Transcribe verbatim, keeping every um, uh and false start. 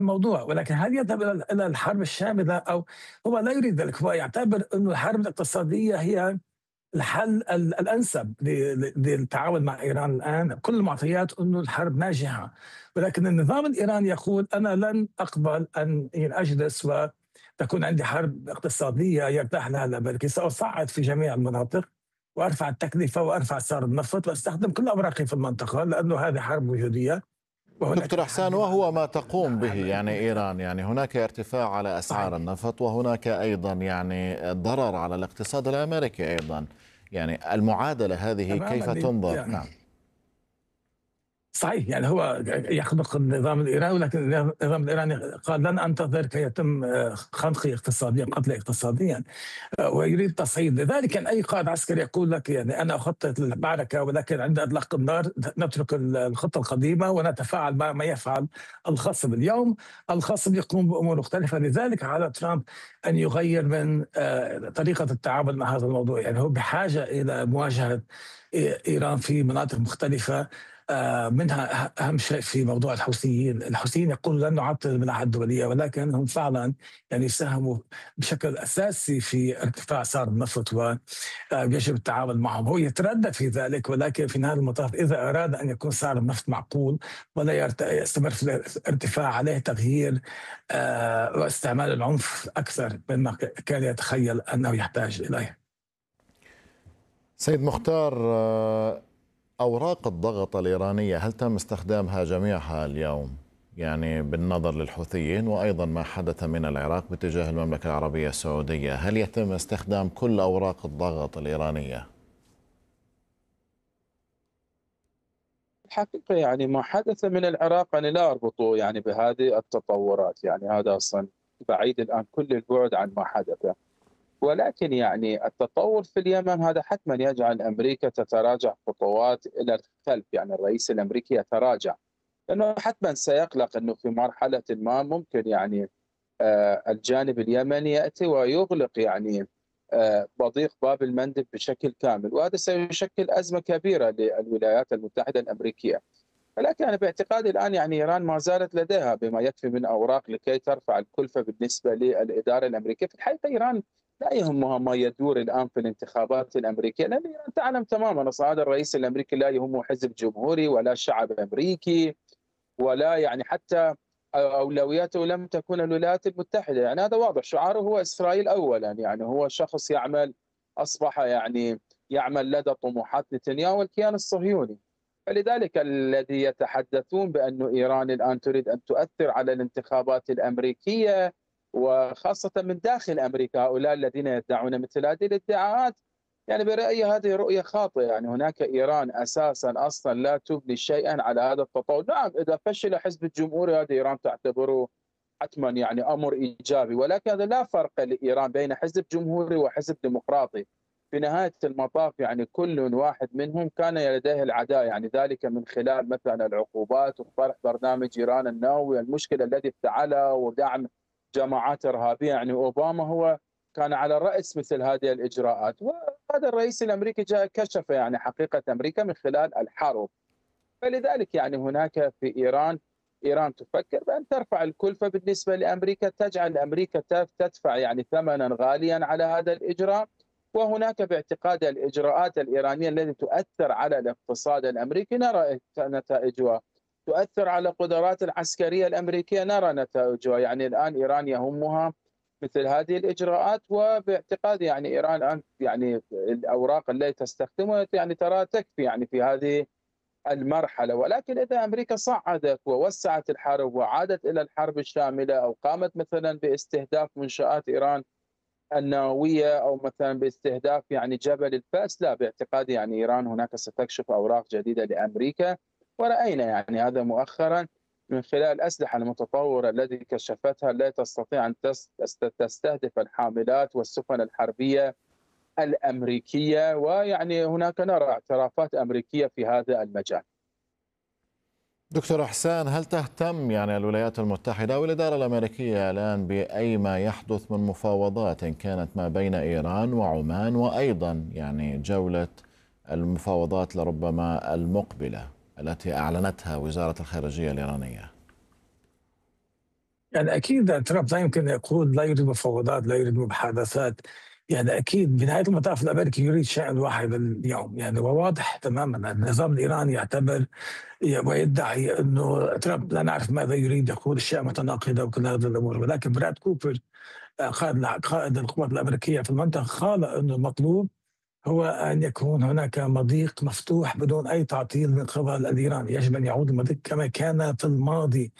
الموضوع، ولكن هل يذهب إلى إلى الحرب الشاملة؟ أو هو لا يريد ذلك، هو يعتبر إنه الحرب الاقتصادية هي الحل ال الأنسب ل ل للتعامل مع إيران الآن. كل المعطيات إنه الحرب ناجحة، ولكن النظام الإيراني يقول أنا لن أقبل أن يعني أجلس وتكون عندي حرب اقتصادية يرتاح لها الأمريكي، سأصعد في جميع المناطق وأرفع التكلفة وأرفع سعر النفط وأستخدم كل أوراقي في المنطقة، لأنه هذه حرب وجودية وهناك دكتور إحسان، تحدي مع وهو ما الأمريكيين أن تقوم به هذا يعني يكون إيران. إيران، يعني هناك ارتفاع على أسعار صحيح. النفط، وهناك أيضا يعني ضرر على الاقتصاد الأمريكي أيضا. يعني المعادلة هذه تماما كيف ل- تنظر؟ يعني نعم. صحيح، يعني هو يخنق النظام الإيراني، ولكن النظام الإيراني قال لن أنتظر كي يتم آه، خنقي اقتصاديا، قتلي اقتصاديا، آه، ويريد تصعيد. لذلك كان أي قائد عسكري يقول لك يعني أنا أخطط للمعركة، ولكن عند إطلاق النار نترك الخطة القديمة ونتفاعل مع ما يفعل الخصم اليوم. الخصم يقوم بأمور مختلفة، لذلك على ترامب أن يغير من آه، طريقة التعامل مع هذا الموضوع. يعني هو بحاجة إلى مواجهة إيران في مناطق مختلفة، آه، منها أه- أهم شيء في موضوع الحوثيين. الحوثيين يقولوا لن نعطل الملاحة الدولية، ولكن هم فعلا يعني يساهموا بشكل أساسي في ارتفاع سعر النفط، ويجب التعامل معهم. هو يتردد في ذلك، ولكن في نهاية المطاف إذا أراد أن يكون سعر النفط معقول ولا يرت- يستمر في الارتفاع، عليه تغيير آه، واستعمال العنف أكثر مما كان يتخيل أنه يحتاج إليه. سيد مختار، آه، أوراق الضغط الإيرانية هل تم استخدامها جميعها اليوم؟ يعني بالنظر للحوثيين وأيضا ما حدث من العراق باتجاه المملكة العربية السعودية، هل يتم استخدام كل أوراق الضغط الإيرانية؟ الحقيقة يعني ما حدث من العراق أنا لا أربطه يعني بهذه التطورات، يعني هذا أصلا بعيد الآن كل البعد عن ما حدث. ولكن يعني التطور في اليمن هذا حتما يجعل أمريكا تتراجع خطوات إلى الخلف، يعني الرئيس الأمريكي يتراجع لأنه حتما سيقلق أنه في مرحلة ما ممكن يعني آه، الجانب اليمني يأتي ويغلق يعني آه، بضيق باب المندب بشكل كامل، وهذا سيشكل أزمة كبيرة للولايات المتحدة الأمريكية. ولكن أنا باعتقادي الآن يعني إيران ما زالت لديها بما يكفي من أوراق لكي ترفع الكلفة بالنسبة للإدارة الأمريكية. في الحقيقة إيران لا يهمها ما يدور الآن في الانتخابات الأمريكية، لأن إيران تعلم تماما أن هذا الرئيس الأمريكي لا يهمه حزب جمهوري ولا شعب أمريكي، ولا يعني حتى أولوياته لم تكن الولايات المتحدة. يعني هذا واضح، شعاره هو إسرائيل أولا، يعني هو شخص يعمل، أصبح يعني يعمل لدى طموحات نتنياهو والكيان الصهيوني. فلذلك الذي يتحدثون بأن إيران الآن تريد أن تؤثر على الانتخابات الأمريكية وخاصة من داخل أمريكا، هؤلاء الذين يدعون مثل هذه الادعاءات، يعني برأيي هذه رؤية خاطئة. يعني هناك إيران أساسا أصلا لا تبني شيئا على هذا التطور. نعم إذا فشل حزب الجمهوري هذا إيران تعتبره حتما يعني أمر إيجابي، ولكن هذا لا فرق لإيران بين حزب جمهوري وحزب ديمقراطي. في نهاية المطاف يعني كل واحد منهم كان لديه العداء، يعني ذلك من خلال مثلا العقوبات وطرح برنامج إيران النووي، المشكلة الذي افتعلها ودعم جماعات إرهابية. يعني أوباما هو كان على رأس مثل هذه الإجراءات، وهذا الرئيس الأمريكي جاء كشف يعني حقيقة أمريكا من خلال الحرب. فلذلك يعني هناك في إيران، إيران تفكر بأن ترفع الكلفة بالنسبة لأمريكا، تجعل أمريكا تدفع يعني ثمنا غاليا على هذا الإجراء. وهناك باعتقاد الإجراءات الإيرانية التي تؤثر على الاقتصاد الأمريكي نرى نتائجها، تؤثر على القدرات العسكرية الأمريكية نرى نتائجها. يعني الآن إيران يهمها مثل هذه الإجراءات، وباعتقادي يعني إيران الآن يعني الأوراق التي تستخدمها يعني ترى تكفي يعني في هذه المرحلة. ولكن إذا أمريكا صعدت ووسعت الحرب وعادت إلى الحرب الشاملة، أو قامت مثلا باستهداف منشآت إيران النووية، أو مثلا باستهداف يعني جبل الفأس، لا باعتقادي يعني إيران هناك ستكشف أوراق جديدة لأمريكا. ورأينا يعني هذا مؤخرا من خلال الأسلحة المتطورة التي كشفتها، لا تستطيع أن تستهدف الحاملات والسفن الحربية الأمريكية، ويعني هناك نرى اعترافات أمريكية في هذا المجال. دكتور إحسان، هل تهتم يعني الولايات المتحدة والإدارة الأمريكية الآن بأي ما يحدث من مفاوضات إن كانت ما بين إيران وعمان، وأيضا يعني جولة المفاوضات لربما المقبلة التي أعلنتها وزارة الخارجية الإيرانية؟ يعني أكيد ترامب لا يمكن يقول لا يريد مفاوضات، لا يريد محادثات. يعني أكيد بنهاية المطاف الأمريكي يريد شيئا واحدا اليوم، يعني وواضح تماما النظام الإيراني يعتبر ويدعي أنه ترامب لا نعرف ماذا يريد، يقول أشياء متناقضة وكل هذه الأمور. ولكن براد كوبر قائد قائد القوات الأمريكية في المنطقة قال أنه المطلوب هو أن يكون هناك مضيق مفتوح بدون أي تعطيل من قبل الإيراني. يجب أن يعود المضيق كما كان في الماضي